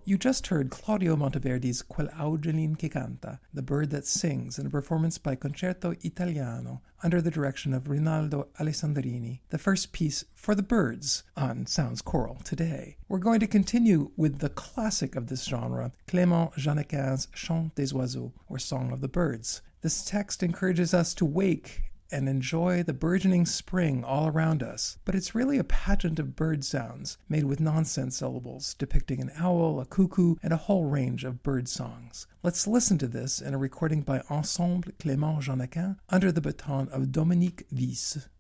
You just heard Claudio Monteverdi's Quell'Augellin che canta, The Bird That Sings, in a performance by Concerto Italiano under the direction of Rinaldo Alessandrini, the first piece for the birds on Sounds Choral today. We're going to continue with the classic of this genre, Clément Janequin's Chant des Oiseaux, or Song of the Birds. This text encourages us to wake and enjoy the burgeoning spring all around us, but it's really a pageant of bird sounds made with nonsense syllables, depicting an owl, a cuckoo, and a whole range of bird songs. Let's listen to this in a recording by Ensemble Clément Janequin under the baton of Dominique Wyss.